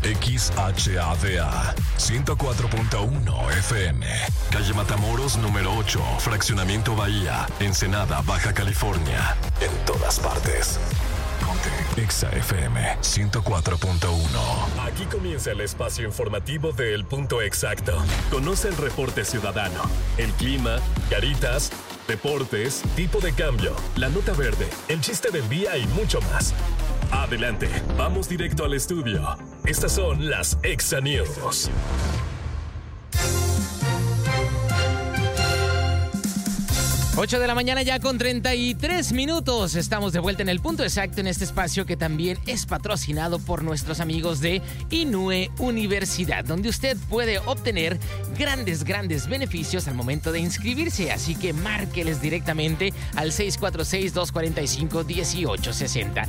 XHADA 104.1 FM, calle Matamoros número 8, Fraccionamiento Bahía, Ensenada, Baja California. En todas partes. Ponte Exa FM 104.1. Aquí comienza el espacio informativo de El Punto Exacto. Conoce el reporte ciudadano, el clima, caritas, deportes, tipo de cambio, la nota verde, el chiste del día y mucho más. Adelante, vamos directo al estudio. Estas son las Exa News. 8 de la mañana ya con 33 minutos. Estamos de vuelta en El Punto Exacto, en este espacio que también es patrocinado por nuestros amigos de Inúe Universidad, donde usted puede obtener grandes beneficios al momento de inscribirse. Así que márqueles directamente al 646-245-1860.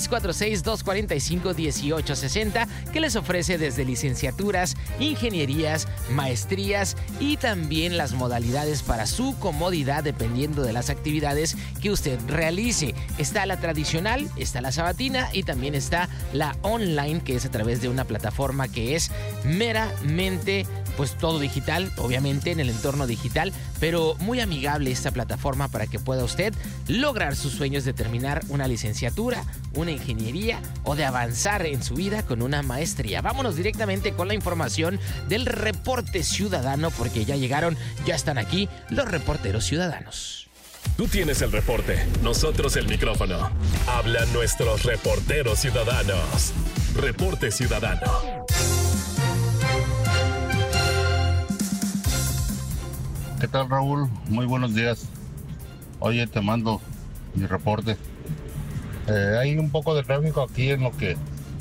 646-245-1860, que les ofrece desde licenciaturas, ingenierías, maestrías y también las modalidades para su comodidad dependiendo de las actividades que usted realice. Está la tradicional, está la sabatina y también está la online, que es a través de una plataforma que es meramente pues todo digital, obviamente en el entorno digital, pero muy amigable esta plataforma para que pueda usted lograr sus sueños de terminar una licenciatura, una ingeniería o de avanzar en su vida con una maestría. Vámonos directamente con la información del reporte ciudadano, porque ya llegaron, ya están aquí los reporteros ciudadanos. Tú tienes el reporte, nosotros el micrófono. Hablan nuestros reporteros ciudadanos. Reporte ciudadano. ¿Qué tal, Raúl? Muy buenos días. Oye, te mando mi reporte. Hay un poco de tráfico aquí en lo que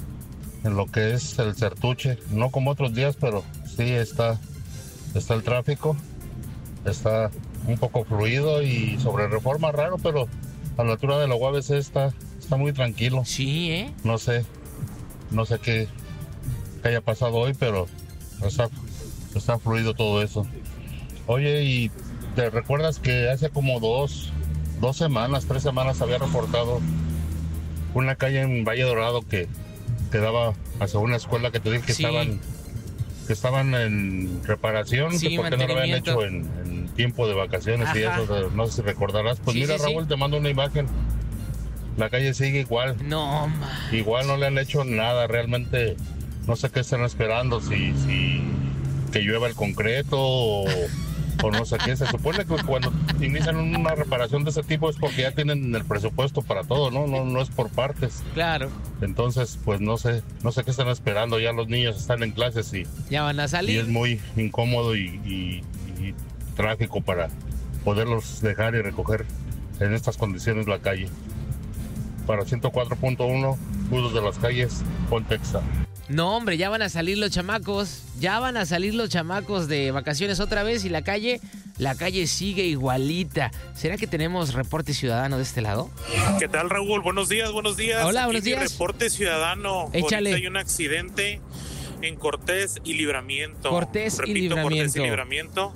es el Certuche. No como otros días, pero sí está el tráfico. Está un poco fluido y sobre Reforma raro, pero a la altura de la UABC está muy tranquilo. Sí, No sé qué haya pasado hoy, pero está fluido todo eso. Oye, ¿y te recuerdas que hace como 3 semanas había reportado una calle en Valle Dorado que daba hacia una escuela que te dije que Sí. estaban en reparación, Sí, que porque no lo habían mantenimiento. hecho en tiempo de vacaciones? Ajá. Y eso, no sé si recordarás. Pues Sí, mira, sí, Raúl, sí. te mando una imagen. La calle sigue igual. No, Igual no le han hecho nada, realmente no sé qué están esperando, si que llueva el concreto o no sé qué. Se supone que cuando inician una reparación de ese tipo es porque ya tienen el presupuesto para todo, no es por partes. claro, Entonces, pues no sé qué están esperando. Ya los niños están en clases y ya van a es salir. muy incómodo y trágico para poderlos dejar y recoger en estas condiciones la calle. Para 104.1, Budos de las Calles, Ponte Exa. No, hombre, ya van a salir los chamacos. Ya van a salir los chamacos de vacaciones otra vez y la calle sigue igualita. ¿Será que tenemos reporte ciudadano de este lado? ¿Qué tal, Raúl? Buenos días. Hola, Aquí buenos días. mi reporte ciudadano. Échale. Ahorita hay un accidente en Cortés y Libramiento. Cortés y Cortés y Libramiento. Libramiento.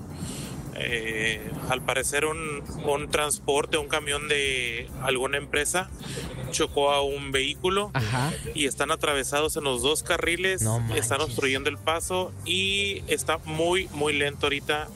Al parecer un transporte, un camión de alguna empresa chocó a un vehículo. Ajá. Y están atravesados en los dos carriles. No manches. Están obstruyendo el paso y está muy lento ahorita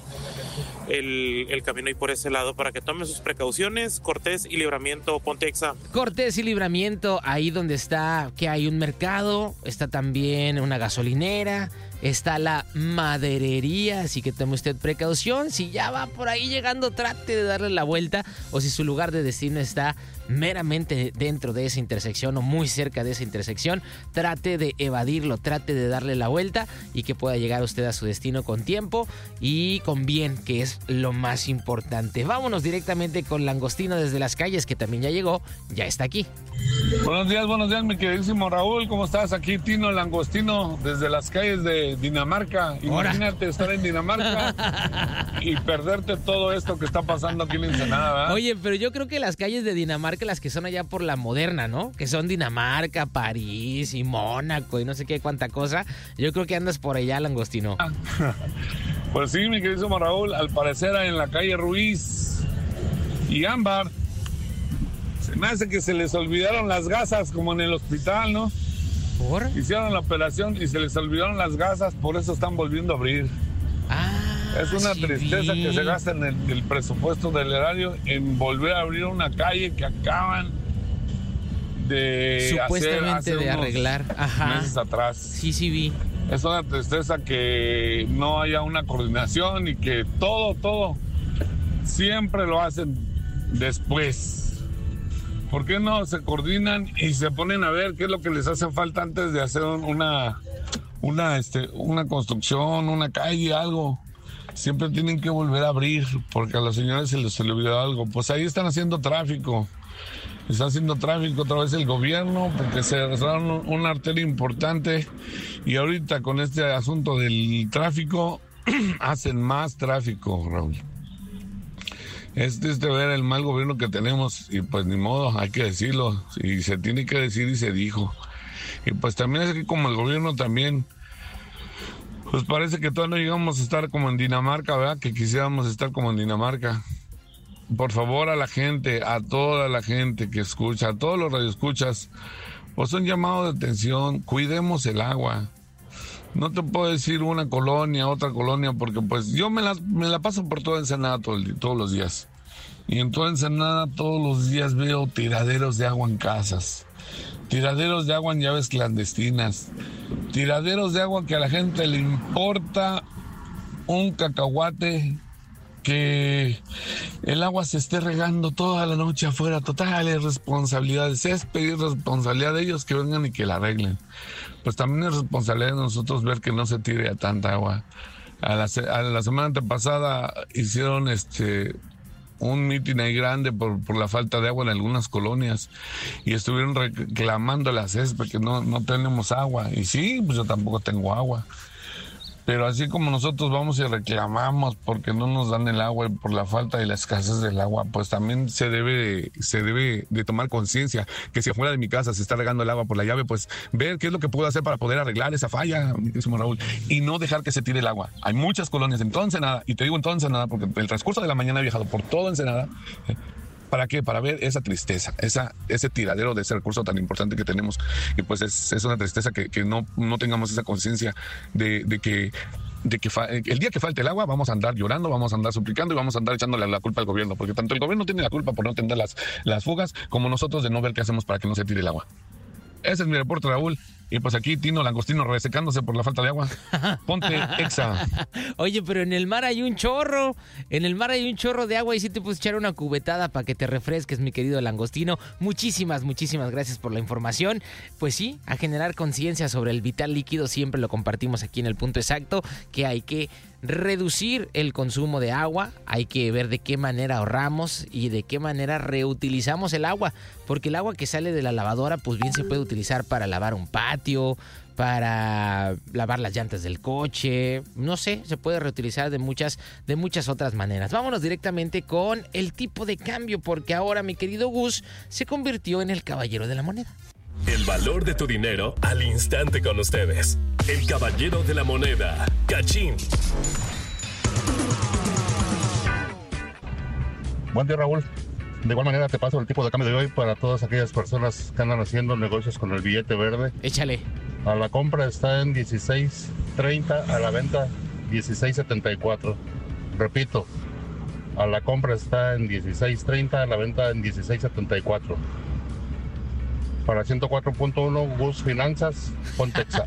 el camino ahí por ese lado, para que tomen sus precauciones. Cortés y Libramiento, Ponte Exa. Cortés y Libramiento, ahí donde está, que hay un mercado, está también una gasolinera, está la maderería, así que tome usted precaución. Si ya va por ahí llegando, trate de darle la vuelta, o si su lugar de destino está meramente dentro de esa intersección o muy cerca de esa intersección, trate de evadirlo, trate de darle la vuelta y que pueda llegar usted a su destino con tiempo y con bien, que es lo más importante. Vámonos directamente con Langostino desde Las Calles, que también ya llegó, ya está aquí. Buenos días, mi queridísimo Raúl. ¿Cómo estás? Aquí Tino Langostino desde Las Calles de Dinamarca. Imagínate estar en Dinamarca y perderte todo esto que está pasando aquí en Ensenada, ¿verdad? Oye, pero yo creo que las calles de Dinamarca, las que son allá por la Moderna, ¿no? Que son Dinamarca, París y Mónaco y no sé qué cuánta cosa. Yo creo que andas por allá, Langostino. Pues sí, mi queridísimo Raúl. Al parecer en la calle Ruiz y Ámbar se me hace que se les olvidaron las gasas como en el hospital, ¿no? ¿Por? Hicieron la operación y se les olvidaron las gasas, por eso están volviendo a abrir. Es una tristeza que se gasta en el presupuesto del erario en volver a abrir una calle que acaban de supuestamente de arreglar meses atrás. Sí vi. Es una tristeza que no haya una coordinación y que todo siempre lo hacen después. ¿Por qué no se coordinan y se ponen a ver qué es lo que les hace falta antes de hacer una construcción, una calle, algo? Siempre tienen que volver a abrir porque a los señores se les olvidó algo. Pues ahí están haciendo tráfico. Está haciendo tráfico otra vez el gobierno porque se cerraron una arteria importante y ahorita con este asunto del tráfico hacen más tráfico, Raúl. Es triste ver el mal gobierno que tenemos y pues ni modo, hay que decirlo. Y se tiene que decir y se dijo. Y pues también es que como el gobierno también... Pues parece que todavía no llegamos a estar como en Dinamarca, ¿verdad? Que quisiéramos estar como en Dinamarca. Por favor, a la gente, a toda la gente que escucha, a todos los radioescuchas, pues un llamado de atención, cuidemos el agua. No te puedo decir una colonia, otra colonia, porque pues yo me la paso por toda Ensenada todos los días. Y en toda Ensenada todos los días veo tiraderos de agua en casas. Tiraderos de agua en llaves clandestinas, tiraderos de agua que a la gente le importa un cacahuate, que el agua se esté regando toda la noche afuera. Total, es responsabilidad, es pedir responsabilidad de ellos que vengan y que la arreglen. Pues también es responsabilidad de nosotros ver que no se tire a tanta agua. A la semana antepasada hicieron un mitin ahí grande por la falta de agua en algunas colonias y estuvieron reclamando a la CESPE que no tenemos agua. Y sí, pues yo tampoco tengo agua. Pero así como nosotros vamos y reclamamos porque no nos dan el agua y por la falta y la escasez del agua, pues también se debe de tomar conciencia que si afuera de mi casa se está regando el agua por la llave, pues ver qué es lo que puedo hacer para poder arreglar esa falla, mi querido Raúl, y no dejar que se tire el agua. Hay muchas colonias en toda Ensenada, y te digo en toda Ensenada porque el transcurso de la mañana he viajado por toda Ensenada. ¿Para qué? Para ver esa tristeza, ese tiradero de ese recurso tan importante que tenemos. Y pues es una tristeza que no tengamos esa conciencia de que el día que falte el agua vamos a andar llorando, vamos a andar suplicando y vamos a andar echándole la culpa al gobierno, porque tanto el gobierno tiene la culpa por no atender las fugas, como nosotros de no ver qué hacemos para que no se tire el agua. Ese es mi reporte, Raúl. Y pues aquí Tino Langostino resecándose por la falta de agua. Ponte Exa. Oye, pero en el mar hay un chorro. En el mar hay un chorro de agua y sí te puedes echar una cubetada para que te refresques, mi querido Langostino. Muchísimas gracias por la información. Pues sí, a generar conciencia sobre el vital líquido. Siempre lo compartimos aquí en El Punto Exacto, que hay que reducir el consumo de agua, hay que ver de qué manera ahorramos y de qué manera reutilizamos el agua, porque el agua que sale de la lavadora pues bien se puede utilizar para lavar un patio, para lavar las llantas del coche, no sé, se puede reutilizar de muchas otras maneras. Vámonos directamente con el tipo de cambio, porque ahora mi querido Gus se convirtió en el caballero de la moneda. El valor de tu dinero al instante con ustedes. El caballero de la moneda, Cachín. Buen día, Raúl. De igual manera te paso el tipo de cambio de hoy para todas aquellas personas que andan haciendo negocios con el billete verde. Échale. A la compra está en 16.30, a la venta 16.74. Repito, a la compra está en 16.30, a la venta en 16.74. Para 104.1 Gus Finanzas, ponte Exa.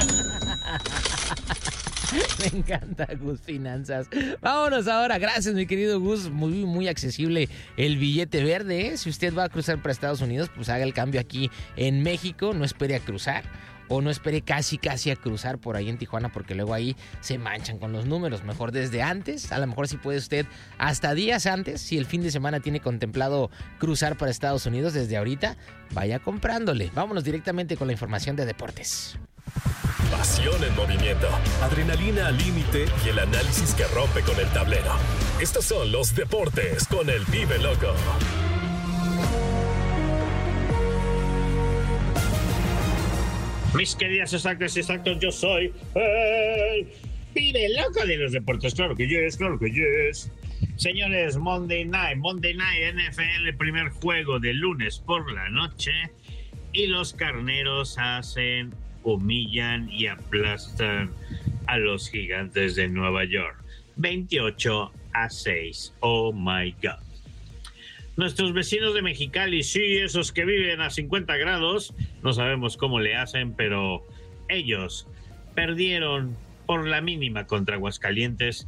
Me encanta Gus Finanzas. Vámonos ahora. Gracias, mi querido Gus. Muy accesible el billete verde, ¿eh? Si usted va a cruzar para Estados Unidos, pues haga el cambio aquí en México. No espere a cruzar. O no espere casi a cruzar por ahí en Tijuana, porque luego ahí se manchan con los números. Mejor desde antes, a lo mejor si puede usted hasta días antes, si el fin de semana tiene contemplado cruzar para Estados Unidos, desde ahorita, vaya comprándole. Vámonos directamente con la información de deportes. Pasión en movimiento, adrenalina al límite y el análisis que rompe con el tablero. Estos son los deportes con el Pibe Loco. Mis queridas exactos, yo soy el Pibe Loco de los deportes. Claro que yes. Señores, Monday Night NFL, primer juego de lunes por la noche. Y los carneros hacen humillan y aplastan a los Gigantes de Nueva York. 28-6. Oh my God. Nuestros vecinos de Mexicali, sí, esos que viven a 50 grados, no sabemos cómo le hacen, pero ellos perdieron por la mínima contra Aguascalientes,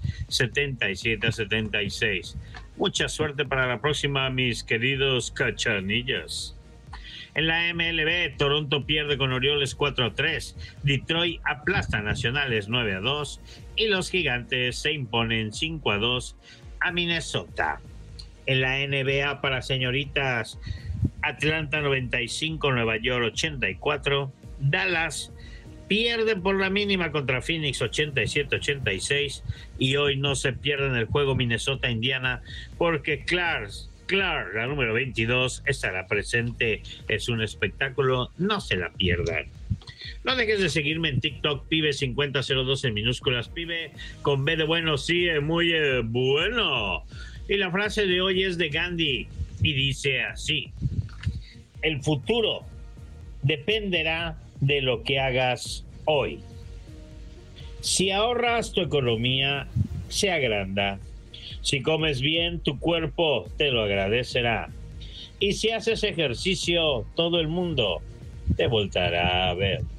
77-76. Mucha suerte para la próxima, mis queridos cachanillas. En la MLB, Toronto pierde con Orioles 4-3. Detroit aplasta a Nacionales 9-2. Y los Gigantes se imponen 5-2 a Minnesota. En la NBA para señoritas, Atlanta 95, Nueva York 84. Dallas pierde por la mínima contra Phoenix 87-86. Y hoy no se pierde en el juego Minnesota-Indiana porque Clark, la número 22, estará presente. Es un espectáculo, no se la pierdan. No dejes de seguirme en TikTok, Pibe5002 en minúsculas, Pibe con B de bueno, sí, muy bueno. Y la frase de hoy es de Gandhi y dice así: el futuro dependerá de lo que hagas hoy. Si ahorras, tu economía se agranda. Si comes bien, tu cuerpo te lo agradecerá. Y si haces ejercicio, todo el mundo te voltará a ver.